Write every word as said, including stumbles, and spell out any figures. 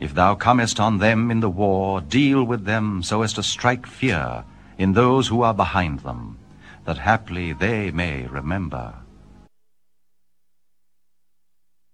If thou comest on them in the war, deal with them so as to strike fear in those who are behind them, that haply they may remember.